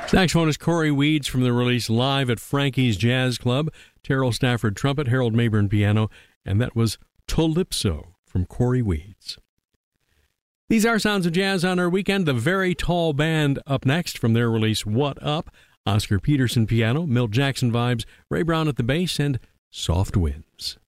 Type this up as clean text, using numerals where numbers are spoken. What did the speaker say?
Saxophone is Corey Weeds from the release Live at Frankie's Jazz Club, Terrell Stafford trumpet, Harold Mayburn piano, and that was Calypso from Corey Weeds. These are Sounds of Jazz on our weekend. The Very Tall Band up next from their release What Up, Oscar Peterson piano, Milt Jackson vibes, Ray Brown at the bass, and Soft Winds.